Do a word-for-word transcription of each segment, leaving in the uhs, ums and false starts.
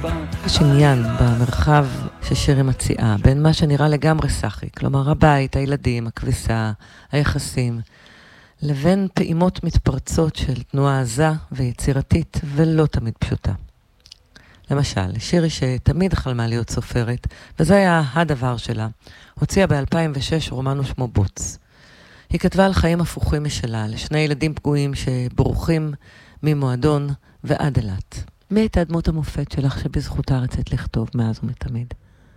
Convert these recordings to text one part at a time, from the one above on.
יש עניין במרחב ששירי מציעה, בין מה שנראה לגמרי סחי, כלומר הבית, הילדים, הכביסה, היחסים, לבין פעימות מתפרצות של תנועה עזה ויצירתית ולא תמיד פשוטה. למשל, שירי שתמיד חלמה להיות סופרת, וזה היה הדבר שלה, הוציאה ב-אלפיים ושש רומן ושמו בוץ. היא כתבה על חיים הפוכים משלה, לשני ילדים פגועים שבורחים ממועדון ועד אילת. מי הייתה דמות המופת שלך שבזכותה רצית לכתוב מאז ומתמיד?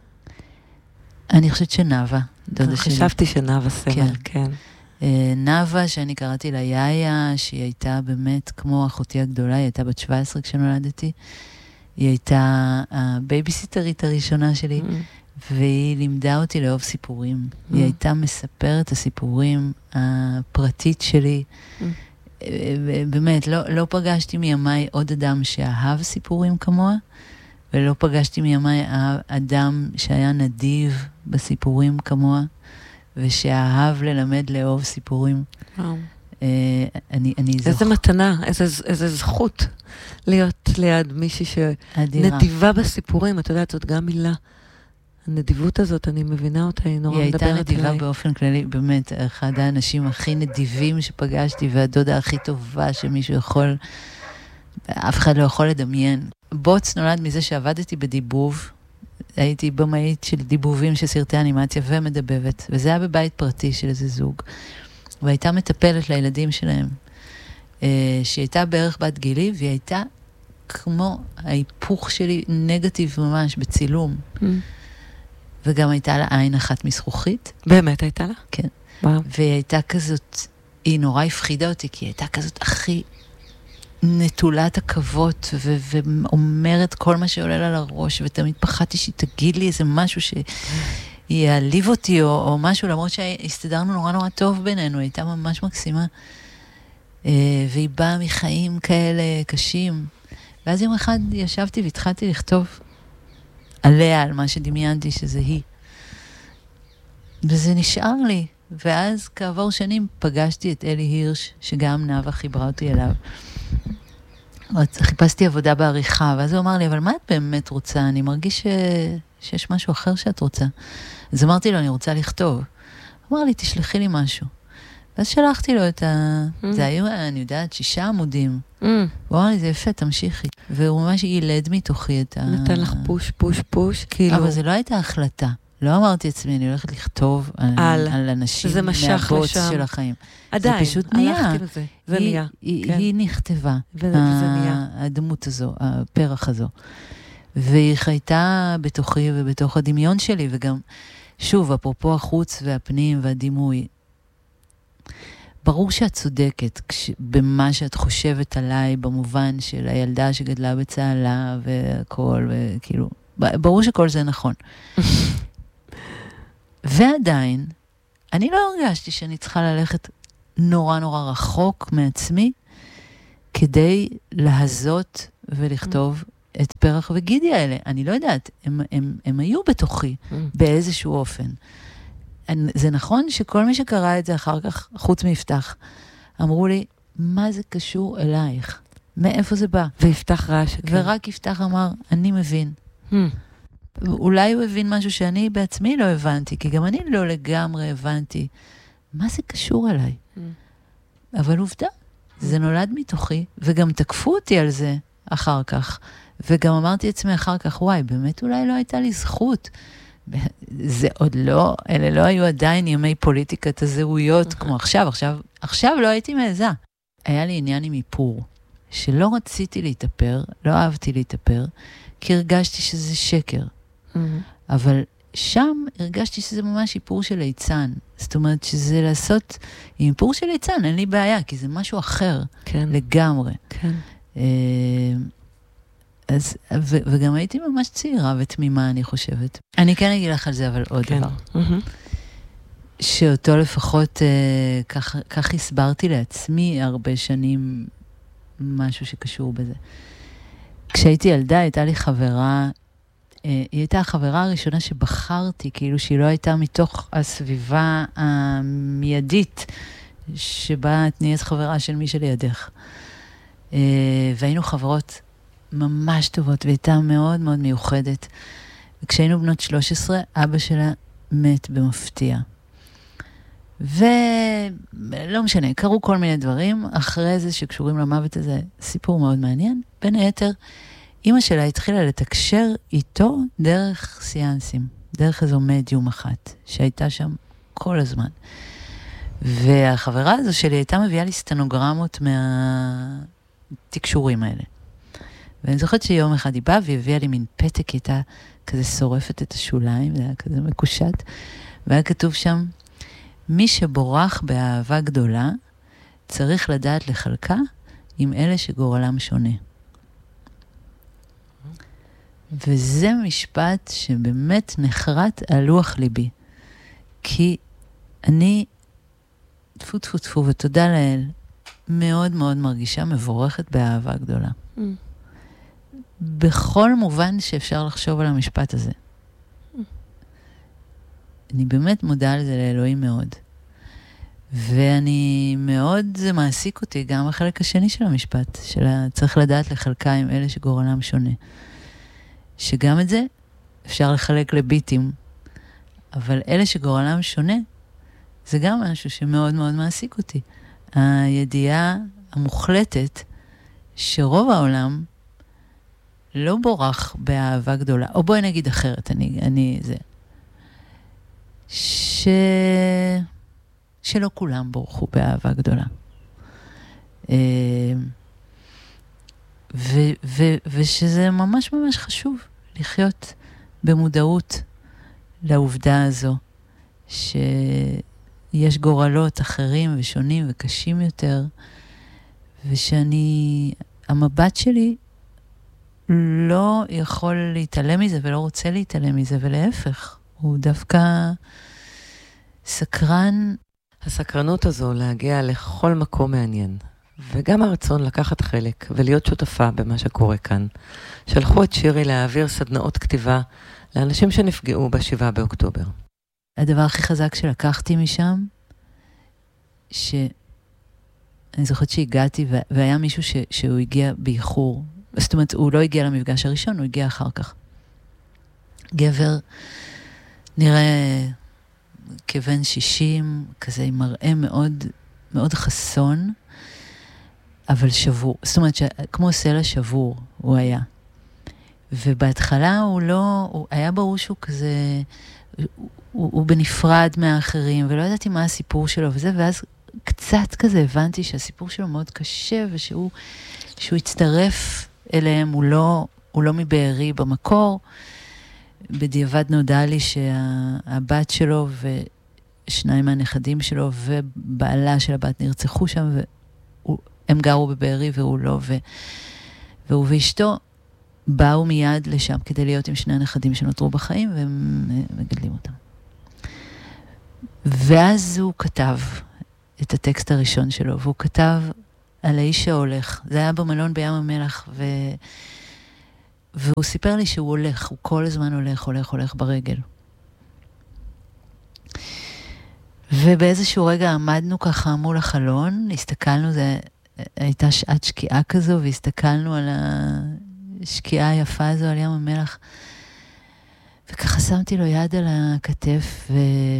אני חושבת שנאווה, דודה שלי. חשבתי שנאווה סמל, כן. נאווה, שאני קראתי לה יאיה, שהיא הייתה באמת כמו אחותי הגדולה, היא הייתה בת שבע עשרה כשנולדתי. היא הייתה הבייביסיטרית הראשונה שלי, והיא לימדה אותי לאהוב סיפורים. היא הייתה מספרת את הסיפורים הפרטית שלי. באמת, לא, לא פגשתי מימיי עוד אדם שאהב סיפורים כמוה, ולא פגשתי מימיי אדם שהיה נדיב בסיפורים כמוה, ושאהב ללמד לאהוב סיפורים. וואו. אני, אני זוכ... איזה מתנה, איזה, איזה זכות להיות ליד מישהי שנדיבה בסיפורים. את יודעת, זאת גם מילה. הנדיבות הזאת, אני מבינה אותה, היא נורא מדברת עליי. היא הייתה נדיבה באופן כללי, באמת, אחד האנשים הכי נדיבים שפגשתי, והדודה הכי טובה שמישהו יכול, אף אחד לא יכול לדמיין. בוץ נולד מזה שעבדתי בדיבוב, הייתי במאית של דיבובים של סרטי אנימציה ומדבבת, וזה היה בבית פרטי של איזה זוג. והייתה מטפלת לילדים שלהם, שהיא הייתה בערך בת גילי, והיא הייתה כמו ההיפוך שלי, נגטיב ממש, בצילום. וגם הייתה לה עין אחת מזכוכית. באמת הייתה לה? כן. וואו. והיא הייתה כזאת, היא נורא הפחידה אותי, כי היא הייתה כזאת הכי נטולת עכבות, ו- ואומרת כל מה שעולה לה לראש, ותמיד פחדתי שהיא תגיד לי איזה משהו ש... יעליב אותי או, או משהו, למרות שהסתדרנו נורא נורא טוב בינינו, היא הייתה ממש מקסימה. והיא באה מחיים כאלה קשים. ואז יום אחד ישבתי והתחלתי לכתוב עליה, על מה שדמיינתי שזה היא. וזה נשאר לי. ואז כעבור שנים פגשתי את אלי הירש, שגם נאווה חיברה אותי אליו. חיפשתי עבודה בעריכה, ואז הוא אמר לי, אבל מה את באמת רוצה? אני מרגיש ש... שיש משהו אחר שאת רוצה. אז אמרתי לו, אני רוצה לכתוב. אמר לי, תשלחי לי משהו. ואז שלחתי לו את ה... Mm. זה היו, אני יודעת, שישה עמודים. Mm. הוא אמר לי, זה יפה, תמשיכי. והוא ממש ילד מתוכי את ה... נתן לך פוש, פוש, פוש, כאילו... אבל זה לא הייתה החלטה. לא אמרתי עצמי, אני הולכת לכתוב על, על, על אנשים מהבוץ של החיים. עדיין, זה פשוט נהיה. הלכתי לזה, זה היא, נהיה. היא, כן. היא נכתבה. וזה, וזה נהיה. הדמות הזו, הפרח הזו. והיא חייתה בתוכי ובתוך הדמיון שלי, וגם, שוב, אפרופו החוץ והפנים והדימוי, ברור שאת צודקת כש, במה שאת חושבת עליי, במובן של הילדה שגדלה בצהלה והכל, וכאילו, ברור שכל זה נכון. ועדיין, אני לא הרגשתי שאני צריכה ללכת נורא נורא רחוק מעצמי, כדי להזות ולכתוב את פרח וגידי האלה. אני לא יודעת, הם, הם, הם היו בתוכי באיזשהו אופן. זה נכון שכל מי שקרא את זה אחר כך, חוץ מיפתח, אמרו לי, מה זה קשור אלייך? מאיפה זה בא? ויפתח רעש. ורק יפתח אמר, אני מבין. אולי הוא הבין משהו שאני בעצמי לא הבנתי, כי גם אני לא לגמרי הבנתי. מה זה קשור אליי? אבל עובדה, זה נולד מתוכי, וגם תקפו אותי על זה אחר כך. וגם אמרתי לעצמי אחר כך, וואי, באמת אולי לא הייתה לי זכות. זה עוד לא, אלה לא היו עדיין ימי פוליטיקת הזהויות, כמו עכשיו, עכשיו, עכשיו לא הייתי מעזה. היה לי עניין עם איפור, שלא רציתי להתאפר, לא אהבתי להתאפר, כי הרגשתי שזה שקר. אבל שם הרגשתי שזה ממש איפור של ליצן. זאת אומרת שזה לעשות עם איפור של ליצן, אין לי בעיה, כי זה משהו אחר, כן. לגמרי. כן. אז, ו, וגם הייתי ממש צעירה ותמימה, אני חושבת. אני כן אגיד לך על זה, אבל עוד כן. דבר. שאותו לפחות, אה, כך, כך הסברתי לעצמי הרבה שנים, משהו שקשור בזה. כשהייתי ילדה, הייתה לי חברה, אה, היא הייתה החברה הראשונה שבחרתי, כאילו שהיא לא הייתה מתוך הסביבה המיידית, שבה את נהיית חברה של מי שלידך. אה, והיינו חברות ממש טובות, והייתה מאוד מאוד מיוחדת. וכשהיינו בנות שלוש עשרה, אבא שלה מת במפתיע. ולא משנה, קרו כל מיני דברים, אחרי זה שקשורים למוות הזה, סיפור מאוד מעניין. בין היתר, אמא שלה התחילה לתקשר איתו דרך סיאנסים, דרך איזו מדיום אחת, שהייתה שם כל הזמן. והחברה הזו שלי הייתה מביאה לי סטנוגרמות מהתקשורים האלה. ואני זוכרת שיום אחד היא באה והביאה לי מין פתק, הייתה כזה שורפת את השוליים, זה היה כזה מקושט, והיה כתוב שם, מי שבורח באהבה גדולה, צריך לדעת לחלקה עם אלה שגורלם שונה. וזה משפט שבאמת נחרט על לוח ליבי. כי אני, תפו תפו תפו, ותודה לאל, מאוד מאוד מרגישה מבורכת באהבה גדולה. Mm. בכל מובן שאפשר לחשוב על המשפט הזה. Mm. אני באמת מודה על זה לאלוהים מאוד. ואני מאוד, זה מעסיק אותי גם החלק השני של המשפט, של צריך לדעת לחלקה עם אלה שגורלם שונה. שגם את זה אפשר לחלק לביטים, אבל אלה שגורלם שונה, זה גם משהו שמאוד מאוד מעסיק אותי. הידיעה המוחלטת שרוב העולם לא בורח באהבה גדולה, או בואי נגיד אחרת, אני, אני זה, ש... שלא כולם בורחו באהבה גדולה. ו, ו, ושזה ממש ממש חשוב לחיות במודעות לעובדה הזו, שיש גורלות אחרים ושונים וקשים יותר, ושאני, המבט שלי לא יכול להתעלם מזה ולא רוצה להתעלם מזה, ולהפך, הוא דווקא סקרן. הסקרנות הזו להגיע לכל מקום מעניין. וגם הרצון לקחת חלק ולהיות שותפה במה שקורה כאן. שלחו את שירי להעביר סדנאות כתיבה לאנשים שנפגעו בשבעה באוקטובר. הדבר הכי חזק שלקחתי משם, שאני זוכרת שהגעתי, והיה מישהו ש, שהוא הגיע באיחור. זאת אומרת, הוא לא הגיע למפגש הראשון, הוא הגיע אחר כך. גבר נראה כבן שישים, כזה עם מראה מאוד, מאוד חסון, אבל שבור. זאת אומרת, ש... כמו סלע שבור הוא היה. ובהתחלה הוא לא, הוא היה ברור שהוא כזה, הוא, הוא בנפרד מהאחרים, ולא ידעתי מה הסיפור שלו וזה, ואז קצת כזה הבנתי שהסיפור שלו מאוד קשה, ושהוא שהוא הצטרף אליהם, הוא לא, הוא לא מבארי במקור. בדיעבד נודע לי שהבת שלו ושניים מהנכדים שלו ובעלה של הבת נרצחו שם, והם גרו בבארי והוא לא, ו... והוא ואשתו באו מיד לשם כדי להיות עם שני הנכדים שנותרו בחיים, והם מגדלים אותם. ואז הוא כתב את הטקסט הראשון שלו, והוא כתב על האיש שהולך. זה היה במלון בים המלח, ו... והוא סיפר לי שהוא הולך, הוא כל הזמן הולך, הולך, הולך ברגל. ובאיזשהו רגע עמדנו ככה מול החלון, הסתכלנו, זה הייתה שעת שקיעה כזו, והסתכלנו על השקיעה היפה הזו על ים המלח, וככה שמתי לו יד על הכתף, ו...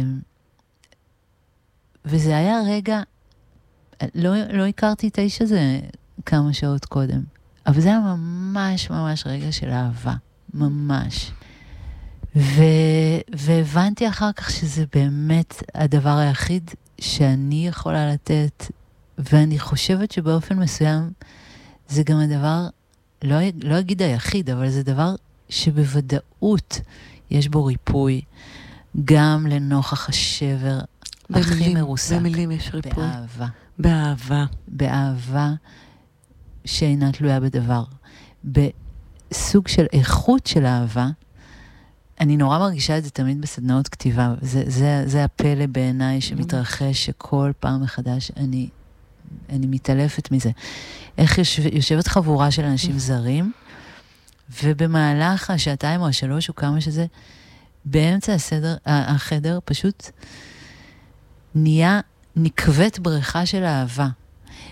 וזה היה רגע, לא, לא הכרתי את האיש הזה כמה שעות קודם, אבל זה היה ממש ממש רגע של אהבה, ממש. ו... והבנתי אחר כך שזה באמת הדבר היחיד שאני יכולה לתת, ואני חושבת שבאופן מסוים זה גם הדבר, לא, לא אגיד היחיד, אבל זה דבר שבוודאות יש בו ריפוי, גם לנוכח השבר במילים, הכי מרוסק. במילים יש ריפוי. באהבה. באהבה. באהבה שאינה תלויה בדבר. בסוג של איכות של אהבה, אני נורא מרגישה את זה תמיד בסדנאות כתיבה. זה, זה, זה הפלא בעיניי שמתרחש, שכל פעם מחדש אני, אני מתעלפת מזה. איך יושב, יושבת חבורה של אנשים זרים, ובמהלך השעתיים או השלוש או כמה שזה, באמצע הסדר, החדר פשוט נהיה נקבט בריכה של אהבה.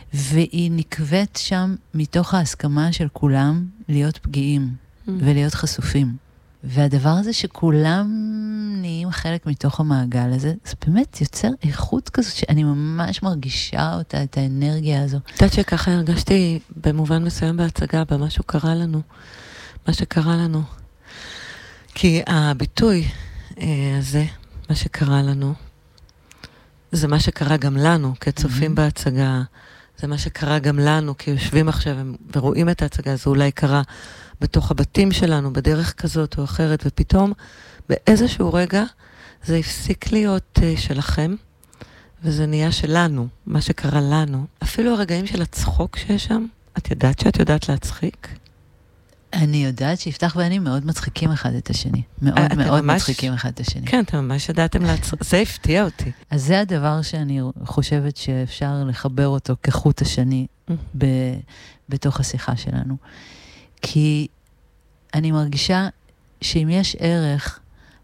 והיא נקבט שם מתוך ההסכמה של כולם להיות פגיעים mm. ולהיות חשופים. והדבר הזה שכולם נהיים חלק מתוך המעגל הזה, זה באמת יוצר איכות כזאת שאני ממש מרגישה אותה, את האנרגיה הזו. את יודעת שככה הרגשתי במובן מסוים בהצגה, במה שקרה לנו, מה שקרה לנו. כי הביטוי אה, הזה, מה שקרה לנו, זה מה שקרה גם לנו, כצופים mm-hmm. בהצגה, זה מה שקרה גם לנו, כי יושבים עכשיו ורואים את ההצגה, זה אולי קרה בתוך הבתים שלנו, בדרך כזאת או אחרת, ופתאום באיזשהו רגע זה הפסיק להיות uh, שלכם, וזה נהיה שלנו, מה שקרה לנו. אפילו הרגעים של הצחוק שיש שם, את יודעת שאת יודעת להצחיק? אני יודעת שיפתח ואני מאוד מצחיקים אחד את השני. מאוד מאוד ממש, מצחיקים אחד את השני. כן, אתם ממש ידעתם להצחיק. זה הפתיע אותי. אז זה הדבר שאני חושבת שאפשר לחבר אותו כחוט השני ב, בתוך השיחה שלנו. כי אני מרגישה שאם יש ערך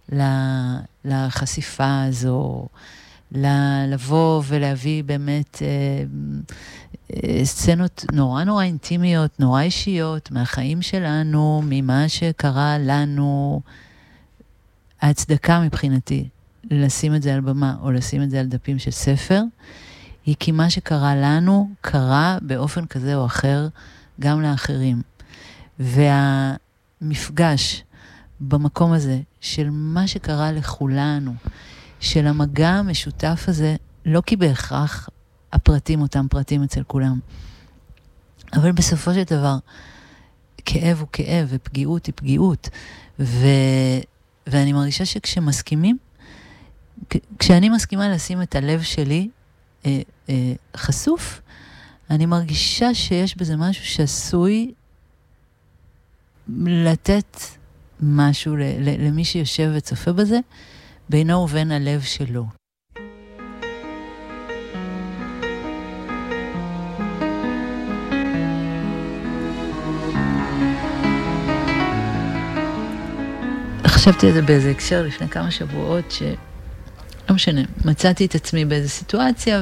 לחשיפה הזו, לבוא ולהביא באמת סצנות נורא נורא אינטימיות, נורא אישיות, מהחיים שלנו, ממה שקרה לנו, ההצדקה מבחינתי, לשים את זה על במה או לשים את זה על דפים של ספר, היא כי מה שקרה לנו קרה באופן כזה או אחר גם לאחרים. והמפגש במקום הזה של מה שקרה לכולנו, של המגע המשותף הזה, לא כי בהכרח הפרטים אותם פרטים אצל כולם. אבל בסופו של דבר, כאב הוא כאב ופגיעות היא פגיעות. ו... ואני מרגישה שכשמסכימים, כשאני מסכימה לשים את הלב שלי אה, אה, חשוף, אני מרגישה שיש בזה משהו שעשוי לתת משהו ל... למי שיושב וצופה בזה, בינו ובין הלב שלו. חשבתי על זה באיזה הקשר לפני כמה שבועות, ש... לא משנה, מצאתי את עצמי באיזו סיטואציה,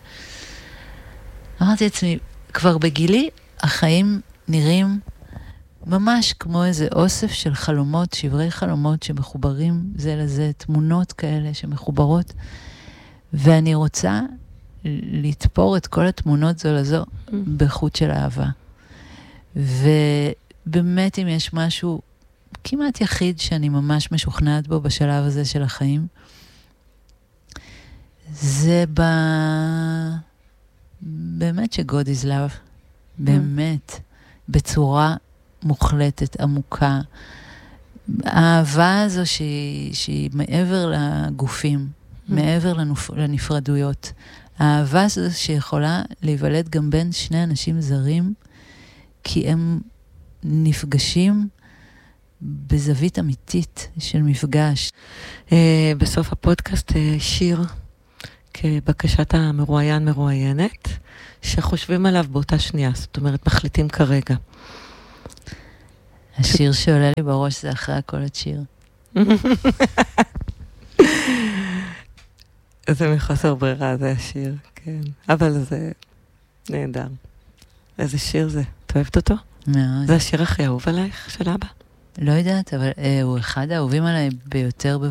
ואמרתי לעצמי, כבר בגילי, החיים נראים ממש כמו איזה אוסף של חלומות, שברי חלומות שמחוברים זה לזה, תמונות כאלה שמחוברות, ואני רוצה לתפור את כל התמונות זו לזו mm. בחוט של אהבה. ובאמת אם יש משהו כמעט יחיד שאני ממש משוכנעת בו בשלב הזה של החיים, זה ב... באמת ש-God is love. Mm. באמת. בצורה מוחלטת, עמוקה. האהבה הזו שהיא, שהיא מעבר לגופים, mm. מעבר לנפ... לנפרדויות. האהבה הזו שיכולה להיוולד גם בין שני אנשים זרים, כי הם נפגשים בזווית אמיתית של מפגש. Uh, בסוף הפודקאסט uh, שיר כבקשת המרואיין מרואיינת, שחושבים עליו באותה שנייה, זאת אומרת, מחליטים כרגע. השיר ש... שעולה לי בראש זה אחרי הכל את שיר. זה מחוסר ברירה, זה השיר, כן. אבל זה נהדר. איזה שיר זה? את אוהבת אותו? מאוד. זה השיר הכי אהוב עלייך של אבא? לא יודעת, אבל אה, הוא אחד האהובים עליי ביותר